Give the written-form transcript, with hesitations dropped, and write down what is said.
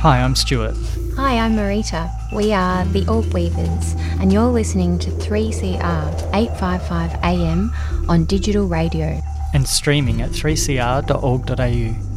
Hi, I'm Stuart. Hi, I'm Marita. We are the Orb Weavers, and you're listening to 3CR 855 AM on digital radio. And streaming at 3cr.org.au.